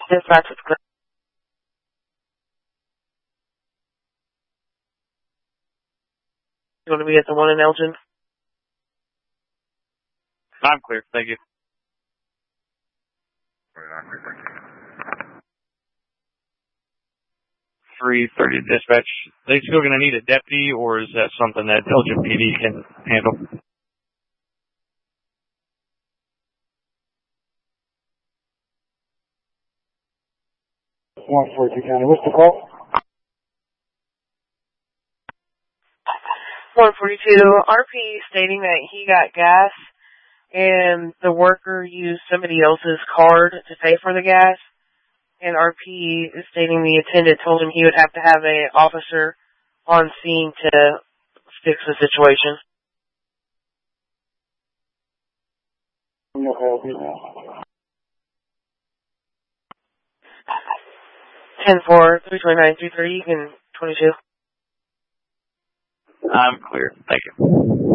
Dispatch is clear. You want to be at the one in Elgin? I'm clear, thank you. 3:30 dispatch. They still going to need a deputy, or is that something that Elgin PD can handle? County. What's the call? 142. RP stating that he got gas and the worker used somebody else's card to pay for the gas. And RP is stating the attendant told him he would have to have an officer on scene to fix the situation. No help you now. 10-4, 329-33, and 22. I'm clear, thank you.